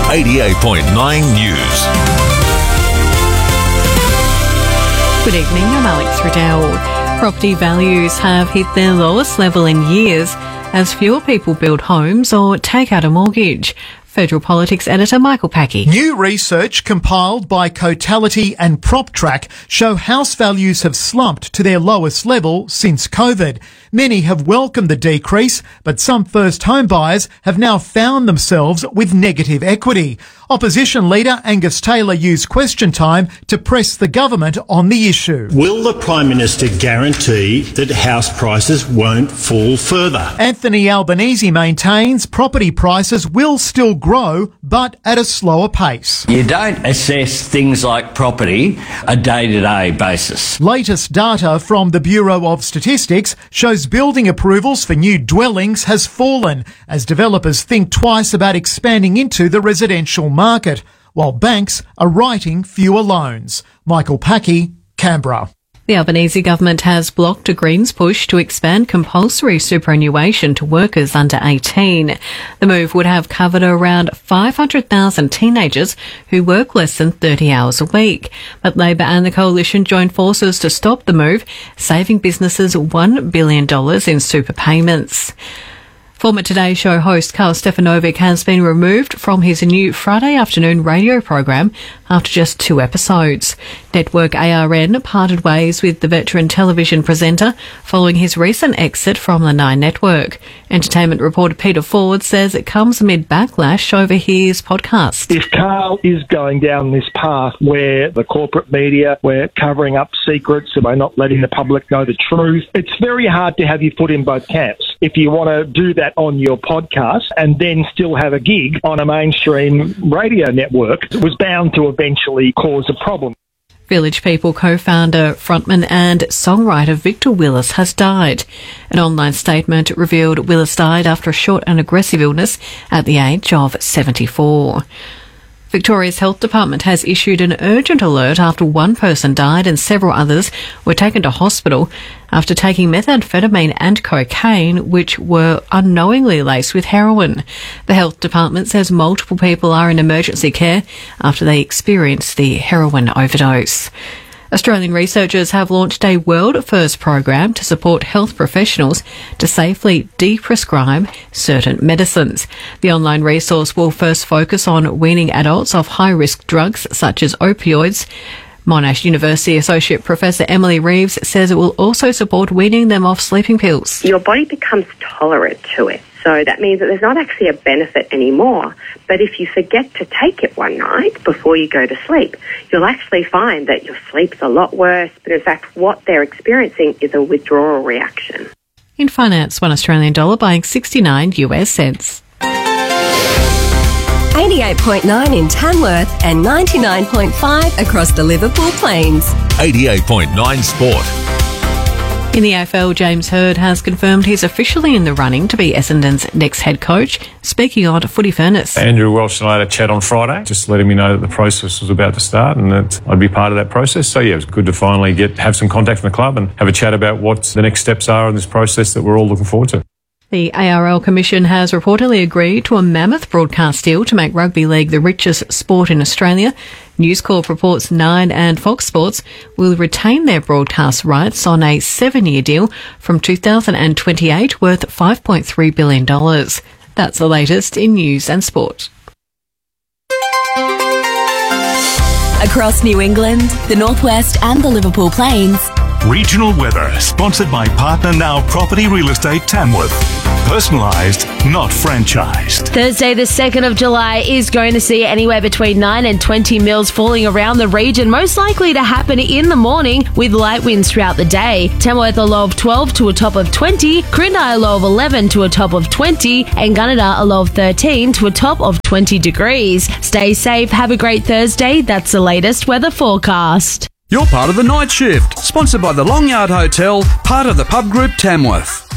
88.9 News. Good evening, I'm Alex Riddell. Property values have hit their lowest level in years as fewer people build homes or take out a mortgage. Federal Politics editor Michael Packey. New research compiled by Cotality and PropTrack show house values have slumped to their lowest level since COVID. Many have welcomed the decrease, but some first home buyers have now found themselves with negative equity. Opposition leader Angus Taylor used question time to press the government on the issue. Will the Prime Minister guarantee that house prices won't fall further? Anthony Albanese maintains property prices will still grow, but at a slower pace. You don't assess things like property a day-to-day basis. Latest data from the Bureau of Statistics shows building approvals for new dwellings has fallen as developers think twice about expanding into the residential market, while banks are writing fewer loans. Michael Packey, Canberra. The Albanese government has blocked a Greens push to expand compulsory superannuation to workers under 18. The move would have covered around 500,000 teenagers who work less than 30 hours a week. But Labor and the Coalition joined forces to stop the move, saving businesses $1 billion in super payments. Former Today Show host Karl Stefanovic has been removed from his new Friday afternoon radio program after just 2 episodes. Network ARN parted ways with the veteran television presenter following his recent exit from the Nine Network. Entertainment reporter Peter Ford says it comes amid backlash over his podcast. If Karl is going down this path where the corporate media, we're covering up secrets and we're not letting the public know the truth, it's very hard to have your foot in both camps. If you want to do that on your podcast and then still have a gig on a mainstream radio network, it was bound to eventually cause a problem. Village People co-founder, frontman and songwriter Victor Willis has died. An online statement revealed Willis died after a short and aggressive illness at the age of 74. Victoria's Health Department has issued an urgent alert after one person died and several others were taken to hospital after taking methamphetamine and cocaine, which were unknowingly laced with heroin. The Health Department says multiple people are in emergency care after they experienced the heroin overdose. Australian researchers have launched a world-first program to support health professionals to safely de-prescribe certain medicines. The online resource will first focus on weaning adults off high-risk drugs such as opioids. Monash University Associate Professor Emily Reeves says it will also support weaning them off sleeping pills. Your body becomes tolerant to it. So that means that there's not actually a benefit anymore. But if you forget to take it one night before you go to sleep, you'll actually find that your sleep's a lot worse. But in fact, what they're experiencing is a withdrawal reaction. In finance, $1 Australian dollar buying 69 US cents. 88.9 in Tamworth and 99.5 across the Liverpool Plains. 88.9 Sport. In the AFL, James Hird has confirmed he's officially in the running to be Essendon's next head coach. Speaking on Footy Furnace. Andrew Welsh and I had a chat on Friday, just letting me know that the process was about to start and that I'd be part of that process. So yeah, it was good to finally have some contact from the club and have a chat about what the next steps are in this process that we're all looking forward to. The ARL Commission has reportedly agreed to a mammoth broadcast deal to make rugby league the richest sport in Australia. News Corp reports Nine and Fox Sports will retain their broadcast rights on a 7-year deal from 2028 worth $5.3 billion. That's the latest in news and sport. Across New England, the Northwest and the Liverpool Plains. Regional weather, sponsored by Partner Now Property Real Estate Tamworth. Personalised, not franchised. Thursday the 2nd of July is going to see anywhere between 9 and 20 mils falling around the region, most likely to happen in the morning with light winds throughout the day. Tamworth a low of 12 to a top of 20, Corinda a low of 11 to a top of 20, and Gunnedah a low of 13 to a top of 20 degrees. Stay safe, have a great Thursday. That's the latest weather forecast. You're part of the Night Shift, sponsored by the Long Yard Hotel, part of the Pub Group Tamworth.